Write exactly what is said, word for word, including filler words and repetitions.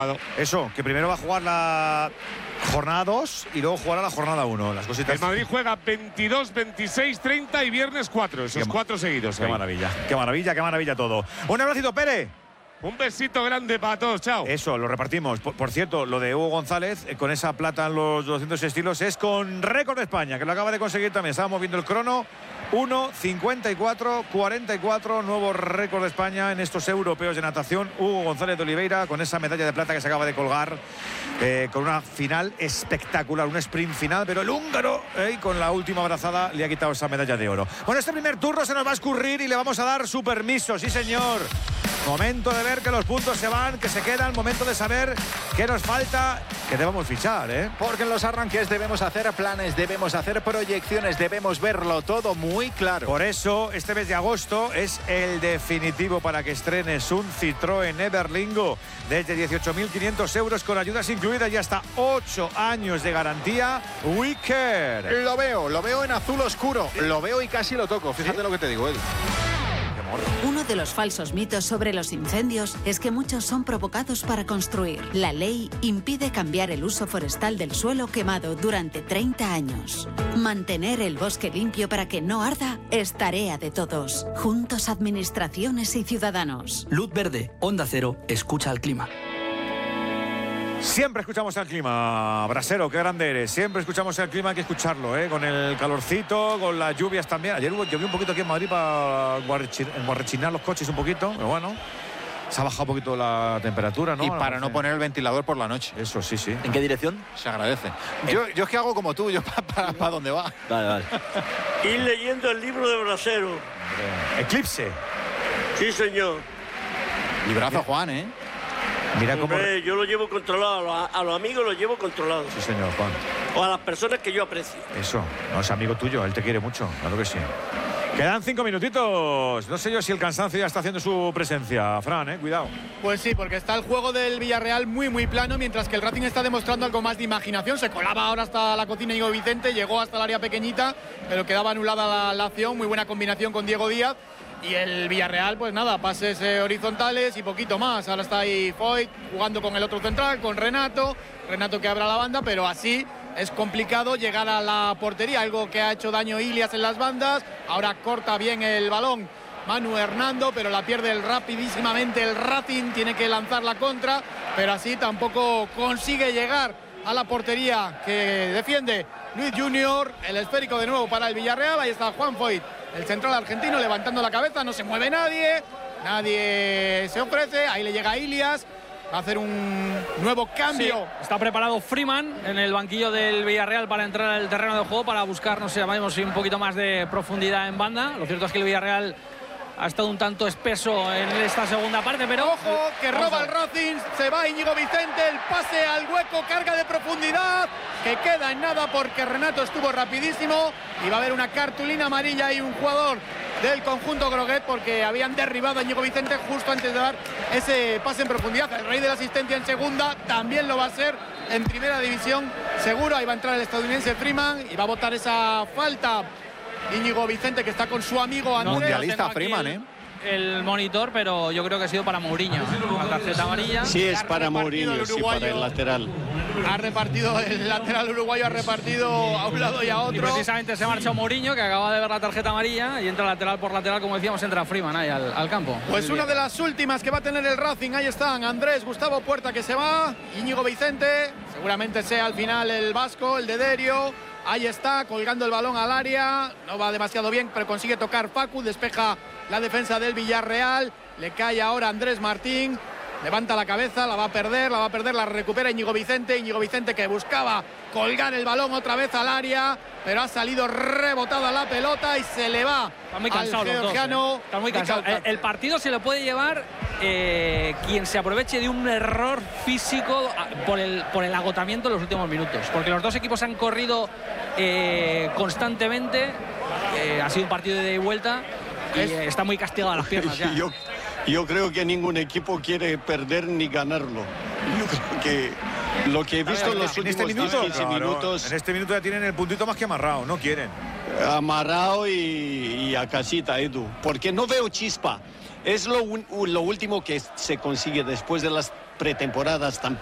Eso, que primero va a jugar la jornada dos y luego jugará la jornada uno. Las cositas. El Madrid juega veintidós, veintiséis, treinta y viernes cuatro. Esos qué cuatro seguidos. Qué ahí. maravilla, qué maravilla, qué maravilla todo. Un abracito, Pere. Un besito grande para todos, chao. Eso, lo repartimos. Por, por cierto, lo de Hugo González, eh, con esa plata en los doscientos estilos, es con récord de España, que lo acaba de conseguir también. Estábamos viendo el crono. uno cincuenta y cuatro cuarenta y cuatro, nuevo récord de España en estos europeos de natación. Hugo González de Oliveira, con esa medalla de plata que se acaba de colgar, eh, con una final espectacular, un sprint final, pero el húngaro, eh, con la última abrazada, le ha quitado esa medalla de oro. Bueno, este primer turno se nos va a escurrir y le vamos a dar su permiso, sí señor. Momento de ver que los puntos se van, que se quedan, momento de saber qué nos falta, que debemos fichar, ¿eh? Porque en los arranques debemos hacer planes, debemos hacer proyecciones, debemos verlo todo muy claro. Por eso, este mes de agosto es el definitivo para que estrenes un Citroën Everlingo desde dieciocho mil quinientos euros con ayudas incluidas y hasta ocho años de garantía. We care. Lo veo, lo veo en azul oscuro, lo veo y casi lo toco. Fíjate ¿Sí? lo que te digo, Edu. Uno de los falsos mitos sobre los incendios es que muchos son provocados para construir. La ley impide cambiar el uso forestal del suelo quemado durante treinta años. Mantener el bosque limpio para que no arda es tarea de todos. Juntos, administraciones y ciudadanos. Luz verde, Onda Cero, escucha al clima. Siempre escuchamos el clima, Brasero, qué grande eres. Siempre escuchamos el clima, hay que escucharlo, ¿eh? Con el calorcito, con las lluvias también. Ayer hubo, llovió un poquito aquí en Madrid para enguarrechinar los coches un poquito, pero bueno, se ha bajado un poquito la temperatura, ¿no? Y para no poner el ventilador por la noche. Eso, sí, sí. ¿En qué dirección? Se agradece. Yo, yo es que hago como tú, yo para pa, pa dónde va. Vale, vale. Ir leyendo el libro de Brasero. Eclipse. Sí, señor. Librazo, Juan, ¿eh? Mira cómo... Hombre, yo lo llevo controlado, a los, a los amigos los llevo controlados. Sí, señor, Juan. O a las personas que yo aprecio. Eso, no, es amigo tuyo, él te quiere mucho, claro que sí. Quedan cinco minutitos. No sé yo si el cansancio ya está haciendo su presencia, Fran, eh, cuidado. Pues sí, porque está el juego del Villarreal muy, muy plano, mientras que el Racing está demostrando algo más de imaginación. Se colaba ahora hasta la cocina Diego Vicente, llegó hasta el área pequeñita, pero quedaba anulada la, la acción. Muy buena combinación con Diego Díaz. Y el Villarreal, pues nada, pases eh, horizontales y poquito más. Ahora está ahí Foyt jugando con el otro central, con Renato. Renato que abra la banda, pero así es complicado llegar a la portería. Algo que ha hecho daño Ilias en las bandas. Ahora corta bien el balón Manu Hernando, pero la pierde el rapidísimamente el Racing. Tiene que lanzar la contra, pero así tampoco consigue llegar a la portería que defiende Luis Junior. El esférico de nuevo para el Villarreal. Ahí está Juan Foyt, el central argentino, levantando la cabeza. No se mueve nadie, nadie se ofrece. Ahí le llega Ilias, va a hacer un nuevo cambio. Sí, está preparado Freeman en el banquillo del Villarreal para entrar al terreno de juego, para buscar, no sé, llamaremos un poquito más de profundidad en banda. Lo cierto es que el Villarreal ha estado un tanto espeso en esta segunda parte, pero... Ojo, que roba el Racing, se va Íñigo Vicente, el pase al hueco, carga de profundidad, que queda en nada porque Renato estuvo rapidísimo y va a haber una cartulina amarilla y un jugador del conjunto Groguet porque habían derribado a Íñigo Vicente justo antes de dar ese pase en profundidad. El rey de la asistencia en segunda también lo va a ser en primera división, seguro. Ahí va a entrar el estadounidense Freeman y va a botar esa falta Íñigo Vicente, que está con su amigo Andrés. Mundialista Freeman, ¿eh? El monitor, pero yo creo que ha sido para Mourinho. La tarjeta amarilla. Sí, es para Mourinho, sí, para el lateral. Ha repartido, el lateral uruguayo ha repartido a un lado y a otro. Y precisamente se marchó Mourinho, que acaba de ver la tarjeta amarilla, y entra lateral por lateral, como decíamos, entra Freeman ahí al, al campo. Pues una de las últimas que va a tener el Racing. Ahí están Andrés, Gustavo Puerta, que se va, Íñigo Vicente, seguramente sea al final el vasco, el de Derio. Ahí está, colgando el balón al área. No va demasiado bien, pero consigue tocar Facu. Despeja la defensa del Villarreal. Le cae ahora Andrés Martín. Levanta la cabeza, la va a perder, la va a perder, la recupera Íñigo Vicente. Íñigo Vicente que buscaba colgar el balón otra vez al área, pero ha salido rebotada la pelota y se le va. Está muy cansado al los dos, georgiano. ¿eh? Está muy cansado. El, el partido se lo puede llevar eh, quien se aproveche de un error físico por el, por el agotamiento en los últimos minutos. Porque los dos equipos han corrido eh, constantemente. Eh, ha sido un partido de ida y vuelta y es... eh, está muy castigado a las piernas ya. Yo, yo creo que ningún equipo quiere perder ni ganarlo. Yo creo que lo que he visto en los en últimos este minuto, quince claro, minutos... En este minuto ya tienen el puntito más que amarrado, no quieren. Amarrado y, y a casita, Edu. Porque no veo chispa. es lo, un- lo último que se consigue después de las pretemporadas tan